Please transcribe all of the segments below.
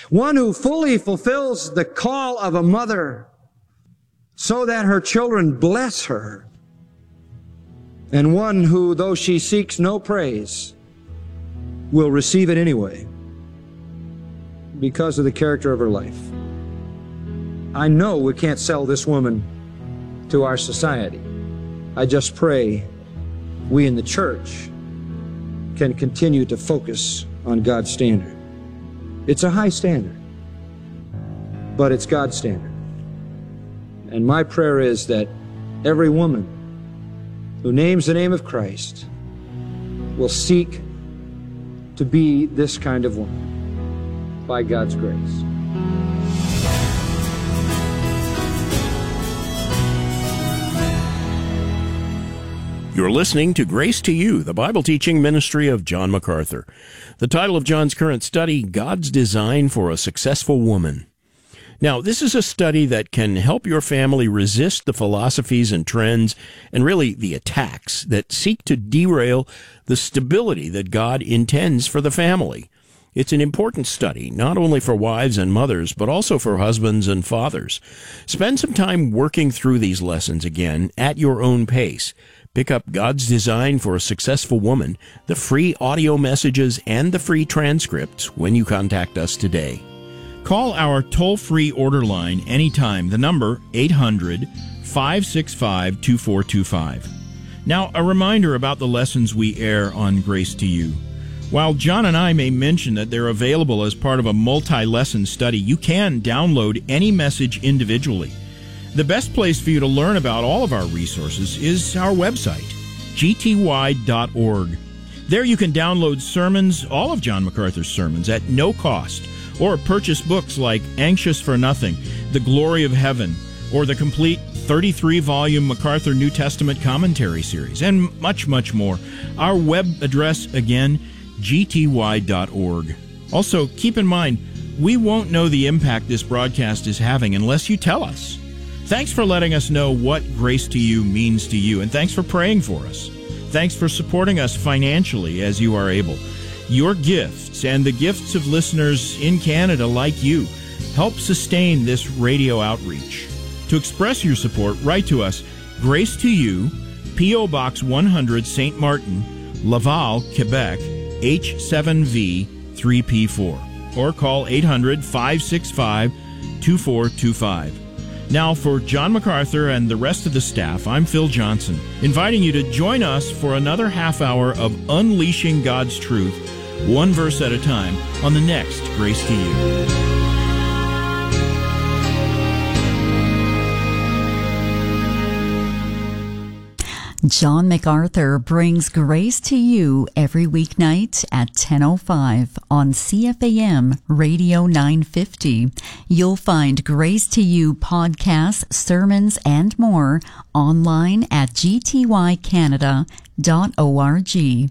One who fully fulfills the call of a mother so that her children bless her. And one who, though she seeks no praise, will receive it anyway because of the character of her life. I know we can't sell this woman to our society. I just pray we in the church can continue to focus on God's standard. It's a high standard, but it's God's standard. And my prayer is that every woman who names the name of Christ will seek to be this kind of woman by God's grace. You're listening to Grace to You, the Bible teaching ministry of John MacArthur. The title of John's current study, God's Design for a Successful Woman. Now, this is a study that can help your family resist the philosophies and trends, and really the attacks that seek to derail the stability that God intends for the family. It's an important study, not only for wives and mothers, but also for husbands and fathers. Spend some time working through these lessons again at your own pace. Pick up God's Design for a Successful Woman, the free audio messages, and the free transcripts when you contact us today. Call our toll-free order line anytime. The number 800-565-2425. Now, a reminder about the lessons we air on Grace to You. While John and I may mention that they're available as part of a multi-lesson study, you can download any message individually. The best place for you to learn about all of our resources is our website, gty.org. There you can download sermons, all of John MacArthur's sermons, at no cost, or purchase books like Anxious for Nothing, The Glory of Heaven, or the complete 33-volume MacArthur New Testament commentary series, and much, much more. Our web address, again, gty.org. Also, keep in mind, we won't know the impact this broadcast is having unless you tell us. Thanks for letting us know what Grace to You means to you, and thanks for praying for us. Thanks for supporting us financially as you are able. Your gifts and the gifts of listeners in Canada like you help sustain this radio outreach. To express your support, write to us, Grace to You, P.O. Box 100, St. Martin, Laval, Quebec, H7V 3P4, or call 800-565-2425. Now, for John MacArthur and the rest of the staff, I'm Phil Johnson, inviting you to join us for another half hour of unleashing God's truth, one verse at a time, on the next Grace to You. John MacArthur brings Grace to You every weeknight at 10:05 on CFAM Radio 950. You'll find Grace to You podcasts, sermons, and more online at gtycanada.org.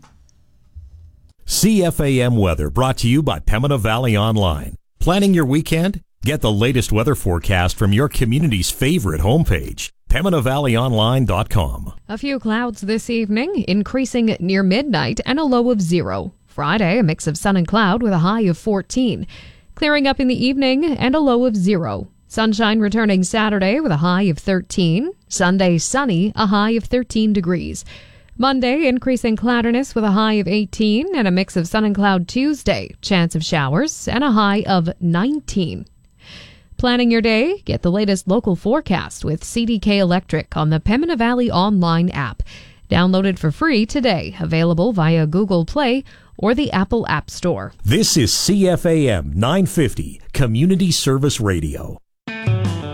CFAM Weather brought to you by Pembina Valley Online. Planning your weekend? Get the latest weather forecast from your community's favorite homepage, PembinaValleyOnline.com. A few clouds this evening, increasing near midnight, and a low of 0. Friday, a mix of sun and cloud with a high of 14. Clearing up in the evening and a low of 0. Sunshine returning Saturday with a high of 13. Sunday, sunny, a high of 13 degrees. Monday, increasing cloudiness with a high of 18 and a mix of sun and cloud Tuesday. Chance of showers and a high of 19. Planning your day? Get the latest local forecast with CDK Electric on the Pembina Valley Online app. Download it for free today. Available via Google Play or the Apple App Store. This is CFAM 950, Community Service Radio.